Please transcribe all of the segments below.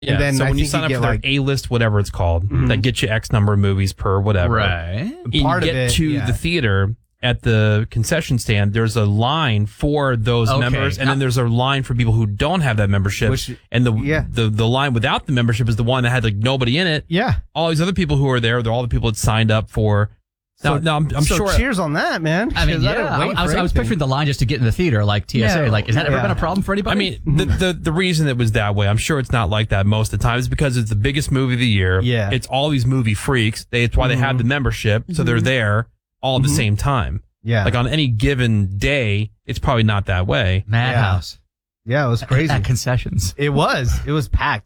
Yeah, And then so I when you think sign up get for their like A-list, whatever it's called, that gets you X number of movies per whatever. Right. You Part of get it, to yeah. the theater at the concession stand. There's a line for those Okay. members, and then there's a line for people who don't have that membership. And the line without the membership is the one that had like nobody in it. Yeah. All these other people who are there, they're all the people that signed up for. Now, I'm so sure. cheers on that, man. I mean, 'Cause yeah. don't wait I for was picturing the line just to get in the theater, like TSA. No. Like, has that ever Yeah. been a problem for anybody? I mean, the reason it was that way, I'm sure it's not like that most of the time, is because it's the biggest movie of the year. Yeah. It's all these movie freaks. It's why they have the membership, so they're there all at the same time. Yeah. Like on any given day, it's probably not that way. Madhouse. Yeah, it was crazy. At concessions. It was packed.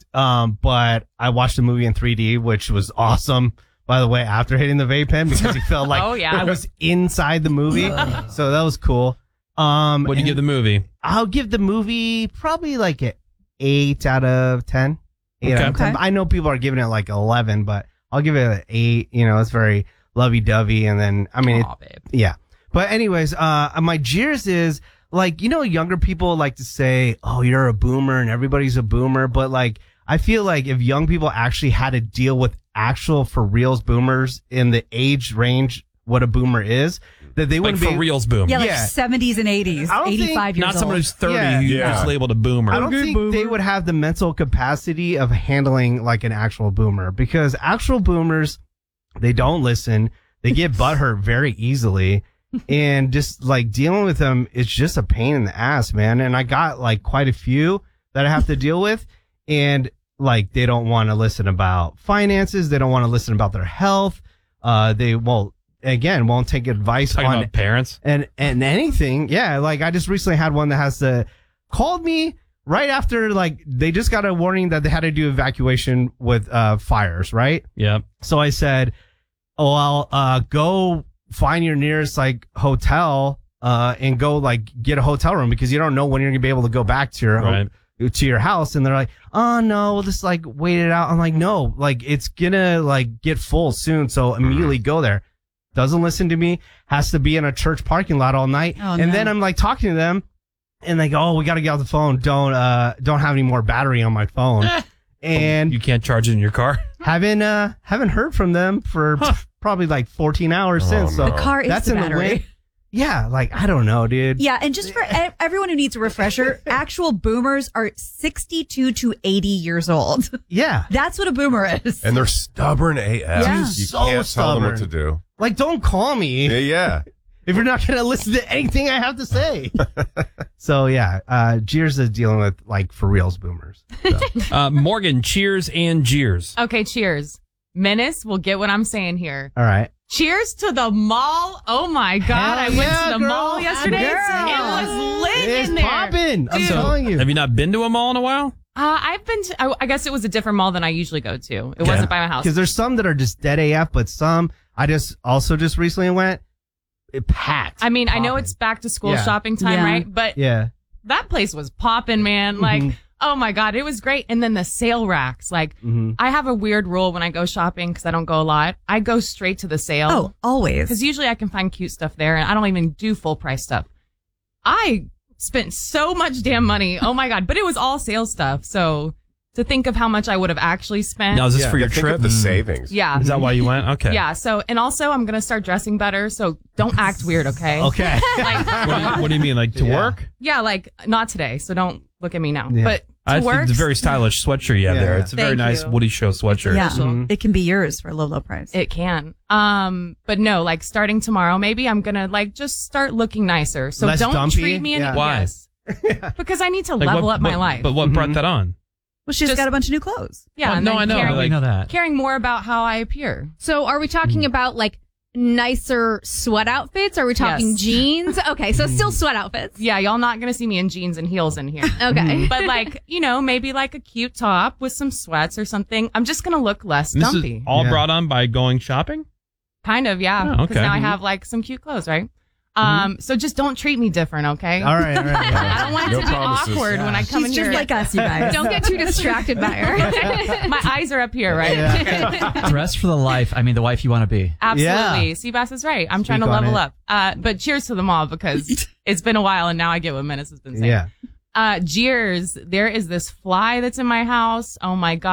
But I watched the movie in 3D, which was awesome. By the way, after hitting the vape pen, because it felt like I was inside the movie. So that was cool. What do you give the movie? I'll give the movie probably like an 8 out of 10. 8 out of 10. I know people are giving it like 11, but I'll give it an 8. You know, it's very lovey-dovey. And then, I mean, yeah. But anyways, my jeers is like, you know, younger people like to say, oh, you're a boomer and everybody's a boomer. But like, I feel like if young people actually had to deal with actual for reals boomers in the age range, what a boomer is, that they wouldn't Like be for reals boom. Yeah, like 70s and 80s, 85 years Not someone old. who's 30 who gets labeled a boomer. I don't think they would have the mental capacity of handling like an actual boomer, because actual boomers, they don't listen. They get butthurt very easily. And just like dealing with them, it's just a pain in the ass, man. And I got like quite a few that I have to deal with. And like, they don't want to listen about finances. They don't want to listen about their health. They won't take advice Talking on about parents and anything. Yeah. Like I just recently had one that called me right after, like, they just got a warning that they had to do evacuation with, fires. Right. Yeah. So I said, oh, well, go find your nearest like hotel, and go like get a hotel room, because you don't know when you're gonna be able to go back to your house. And they're like, oh no, we'll just like wait it out. I'm like, no, like it's gonna like get full soon. So immediately go there. Doesn't listen to me, has to be in a church parking lot all night. And then I'm like talking to them and they go, oh, we got to get off the phone. Don't have any more battery on my phone. And you can't charge it in your car. Haven't heard from them for probably like 14 hours since. So the car is that's the in battery. the way. Yeah, like I don't know, dude. Yeah, and just for everyone who needs a refresher, actual boomers are 62 to 80 years old. Yeah. That's what a boomer is. And they're stubborn AF. Yeah. You So can't tell them what stubborn. to do. Like, don't call me. Yeah. If you're not going to listen to anything I have to say. So, yeah, Jeers is dealing with, like, for reals boomers. So. Morgan, cheers and jeers. Okay, cheers. Menace will get what I'm saying here. All right. Cheers to the mall. Oh my God. I went yeah, to the girl. mall yesterday. Girl. It was lit It's in there. popping. I'm telling you. Have you not been to a mall in a while? I've been to, I guess it was a different mall than I usually go to. It wasn't by my house. Because there's some that are just dead AF, but some I just recently went, it packed. I mean, I know Popping. it's back to school Yeah. shopping time, Yeah. right? But Yeah. that place was popping, man. Like, oh my God, it was great. And then the sale racks. Like, I have a weird rule when I go shopping because I don't go a lot. I go straight to the sale. Oh, always. Because usually I can find cute stuff there, and I don't even do full price stuff. I spent so much damn money. Oh my God. But it was all sales stuff. So to think of how much I would have actually spent. Now, is this for your Think trip? of the savings. Yeah. Is that why you went? Okay. Yeah. So, and also I'm going to start dressing better. So don't act weird. Okay. Okay. What do you mean, like to work? Yeah. Like not today. So don't look at me now, Yeah. but I to think work. it's a very stylish sweatshirt you have there. It's a very Thank nice you. Woody Show sweatshirt. Yeah, it can be yours for a low price. It can. But no, like starting tomorrow, maybe I'm going to like just start looking nicer. So Less don't dumpy? treat me any. Yeah. Why? Yes. Because I need to Like, level what- up my what- life. But what brought that on? Well, she's Just- got a bunch of new clothes. Yeah. Well, and no, then I know. Caring, Like, know that. caring more about how I appear. So are we talking about like nicer sweat outfits? Are we talking Yes. jeans? Okay, so still sweat outfits. Yeah. Y'all not going to see me in jeans and heels in here. Okay. But like, you know, maybe like a cute top with some sweats or something. I'm just going to look less And this dumpy. is all Yeah. brought on by going shopping? Kind of, yeah. Oh, Because okay. now I have like some cute clothes, right? So just don't treat me different, okay? All right. I don't want it No to be promises. awkward when I come She's in just here. like us, you guys. Don't get too distracted by her. My eyes are up here, right? Dress for the life. I mean, the wife you want to be. Absolutely. Seabass is right. I'm trying to Speak on level it. up. But cheers to them all because it's been a while and now I get what Menace has been saying. Yeah. Jeers, there is this fly that's in my house. Oh my God.